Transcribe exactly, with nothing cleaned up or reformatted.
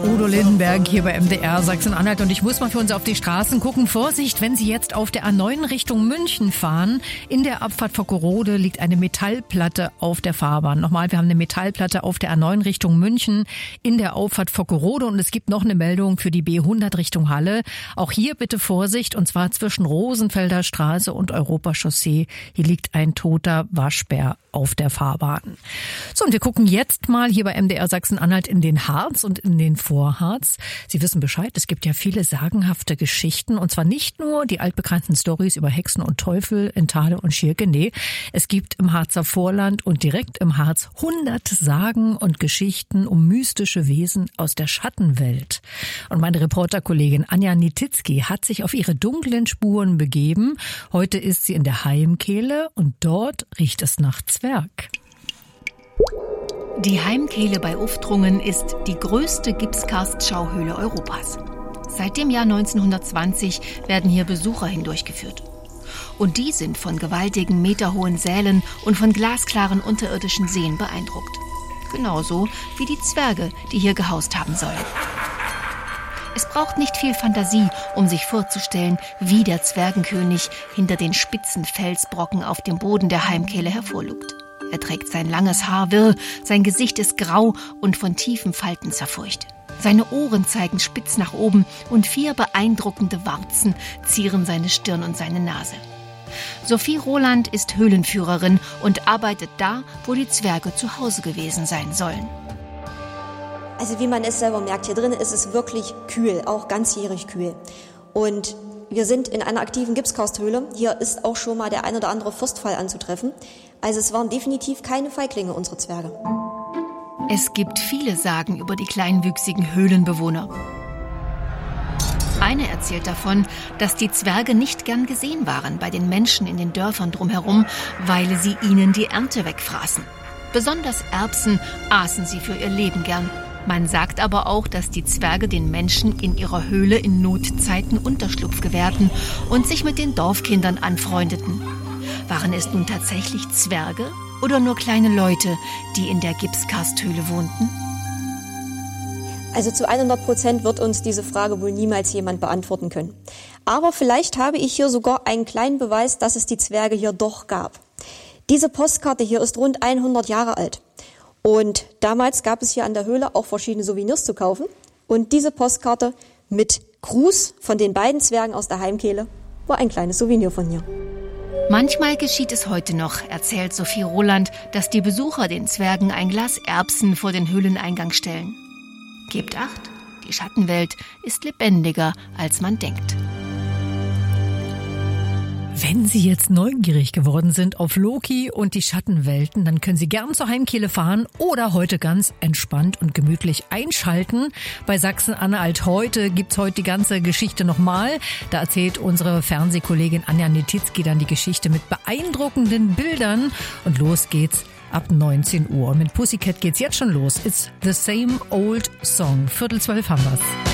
Udo Lindenberg hier bei M D R Sachsen-Anhalt und ich muss mal für uns auf die Straßen gucken. Vorsicht, wenn Sie jetzt auf der A neun Richtung München fahren. In der Abfahrt Vockerode liegt eine Metallplatte auf der Fahrbahn. Nochmal, wir haben eine Metallplatte auf der A neun Richtung München in der Auffahrt Vockerode und es gibt noch eine Meldung für die B hundert Richtung Halle. Auch hier bitte Vorsicht und zwar zwischen Rosenfelder Straße und Europachaussee. Hier liegt ein toter Waschbär auf der Fahrbahn. So, und wir gucken jetzt mal hier bei M D R Sachsen-Anhalt in den Harz und in den Vorharz. Sie wissen Bescheid, es gibt ja viele sagenhafte Geschichten und zwar nicht nur die altbekannten Storys über Hexen und Teufel in Thale und Schirke, nee, es gibt im Harzer Vorland und direkt im Harz hundert Sagen und Geschichten um mystische Wesen aus der Schattenwelt. Und meine Reporterkollegin Anja Nititzky hat sich auf ihre dunklen Spuren begeben. Heute ist sie in der Heimkehle und dort riecht es nach Zwerg. Die Heimkehle bei Uftrungen ist die größte Gipskarstschauhöhle Europas. Seit dem Jahr neunzehnhundertzwanzig werden hier Besucher hindurchgeführt. Und die sind von gewaltigen, meterhohen Sälen und von glasklaren unterirdischen Seen beeindruckt. Genauso wie die Zwerge, die hier gehaust haben sollen. Es braucht nicht viel Fantasie, um sich vorzustellen, wie der Zwergenkönig hinter den spitzen Felsbrocken auf dem Boden der Heimkehle hervorlugt. Er trägt sein langes Haar wirr, sein Gesicht ist grau und von tiefen Falten zerfurcht. Seine Ohren zeigen spitz nach oben und vier beeindruckende Warzen zieren seine Stirn und seine Nase. Sophie Roland ist Höhlenführerin und arbeitet da, wo die Zwerge zu Hause gewesen sein sollen. Also wie man es selber merkt, hier drin ist es wirklich kühl, auch ganzjährig kühl. Und wir sind in einer aktiven Gipskarsthöhle. Hier ist auch schon mal der ein oder andere Frostfall anzutreffen. Also es waren definitiv keine Feiglinge, unsere Zwerge. Es gibt viele Sagen über die kleinwüchsigen Höhlenbewohner. Eine erzählt davon, dass die Zwerge nicht gern gesehen waren bei den Menschen in den Dörfern drumherum, weil sie ihnen die Ernte wegfraßen. Besonders Erbsen aßen sie für ihr Leben gern. Man sagt aber auch, dass die Zwerge den Menschen in ihrer Höhle in Notzeiten Unterschlupf gewährten und sich mit den Dorfkindern anfreundeten. Waren es nun tatsächlich Zwerge oder nur kleine Leute, die in der Gipskarsthöhle wohnten? Also zu hundert Prozent wird uns diese Frage wohl niemals jemand beantworten können. Aber vielleicht habe ich hier sogar einen kleinen Beweis, dass es die Zwerge hier doch gab. Diese Postkarte hier ist rund hundert Jahre alt. Und damals gab es hier an der Höhle auch verschiedene Souvenirs zu kaufen. Und diese Postkarte mit Gruß von den beiden Zwergen aus der Heimkehle war ein kleines Souvenir von hier. Manchmal geschieht es heute noch, erzählt Sophie Roland, dass die Besucher den Zwergen ein Glas Erbsen vor den Höhleneingang stellen. Gebt Acht, die Schattenwelt ist lebendiger, als man denkt. Wenn Sie jetzt neugierig geworden sind auf Loki und die Schattenwelten, dann können Sie gern zur Heimkehle fahren oder heute ganz entspannt und gemütlich einschalten. Bei Sachsen-Anhalt heute gibt's heute die ganze Geschichte nochmal. Da erzählt unsere Fernsehkollegin Anja Nititzky dann die Geschichte mit beeindruckenden Bildern. Und los geht's ab neunzehn Uhr. Und mit Pussycat geht's jetzt schon los. It's the same old song. Viertel zwölf haben wir's.